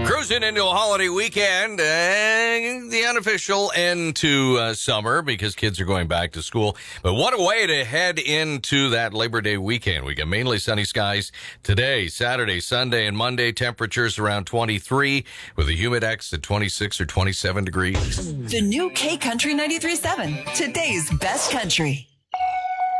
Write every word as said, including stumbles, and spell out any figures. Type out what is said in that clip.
Cruising into a holiday weekend, uh, the unofficial end to uh, summer because kids are going back to school. But what a way to head into that Labor Day weekend. We got mainly sunny skies today, Saturday, Sunday, and Monday. Temperatures around twenty-three with a humidex at twenty-six or twenty-seven degrees. The new K Country ninety-three point seven, today's best country.